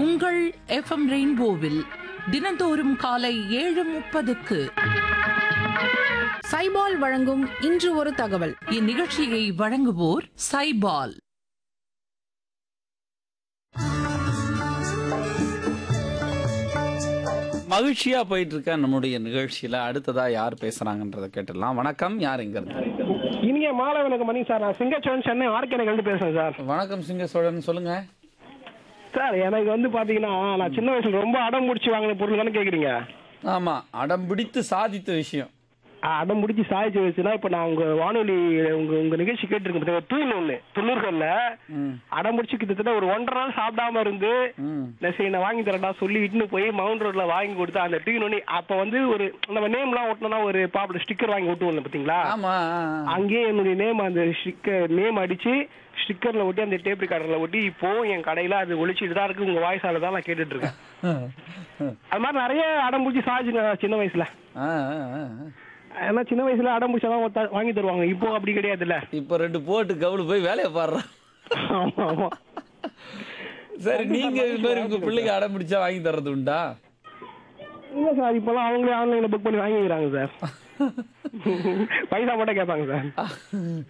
உங்கள் எஃப்எம் ரெயின்போவில் தினந்தோறும் காலை 7:30க்கு சைபால் வழங்கும் இன்று ஒரு தகவல். இந்நிகழ்ச்சியை வழங்குவோர் சைபால். மகிழ்ச்சியா போயிட்டு இருக்க நம்முடைய நிகழ்ச்சியில அடுத்ததா யார் பேசுறாங்கன்றத கேட்டுடலாம். வணக்கம், யார் எங்க இருந்து? இனிய மாலை வணக்கம் மணி சார். நான் சிங்கச்சோழன் சென்னை ஆர்கேனகல் பேசுறேன் சார். வணக்கம் சிங்க சோழன், சொல்லுங்க சார் எனக்கு பாத்தீங்கன்னா நான் சின்ன வயசுல ரொம்ப அடம் பிடிச்சி வாங்கின பொருள் தானே கேக்குறீங்க. ஆமா, அடம் பிடித்து சாதித்த விஷயம். அடம் பிடிச்சி சாதிச்சு வச்சுன்னா இப்ப நான் உங்க வானொலி உங்க நிகழ்ச்சி கேட்டிருக்கேன். தூள் ஒண்ணு 90கள்ல அடம் பிடிச்சி கிட்டத்தட்ட ஒரு 1.5 நாள் சாப்பிடாம இருந்து சரி நான் வாங்கி தரேன்டா சொல்லி இட்டுன்னு போய் மவுண்ட் ரோட்ல வாங்கி கொடுத்தா அந்த டீ ஒண்ணு. அப்ப ஒரு நம்ம நேம் எல்லாம் ஒட்டினா ஒரு பாப்புலர் ஸ்டிக்கர் வாங்கி ஒட்டுவோம் பாத்தீங்களா. அங்கேயே என்னுடைய நேம் அந்த ஸ்டிக்கர் நேம் அடிச்சு ஸ்டிக்கர்ல ஒட்டி அந்த டேப் ரெக்கார்டர்ல ஒட்டி இப்போ என் கடையில அது ஒழிச்சிட்டு தான் இருக்கு. உங்க வாய்ஸால தான் நான் கேட்டுட்டு இருக்கேன். அது மாதிரி நிறைய அடம் பிடிச்சி சாதிச்சுங்க சின்ன வயசுல. ஏன்னா சின்ன வயசுல அடம் பிடிச்சாதான் வாங்கி தருவாங்க. இப்போ அப்படி கிடையாதுல்ல. இப்ப 2 போட்டு கவுடு போய் வேலையை பாடுறான். ஆமா ஆமா. சரி, நீங்க இது மாதிரி உங்க பிள்ளைக்கு அடம் பிடிச்சா வாங்கி தர்றது உண்டா? இல்ல சார், இப்பெல்லாம் அவங்களே ஆன்லைன்ல புக் பண்ணி வாங்கிக்கிறாங்க சார். பைசா மட்டும் கேட்பாங்க சார்.